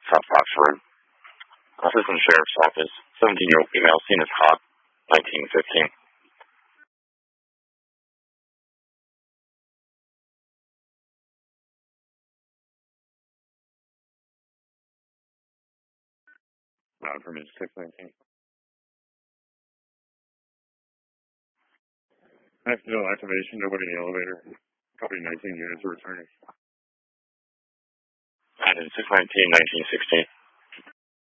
South Oxford. Assistant Sheriff's Office, 17-year-old female seen as hot, 1915. From 619. Accidental activation, nobody in the elevator. Company 19 units are returning. And in 619, 1916.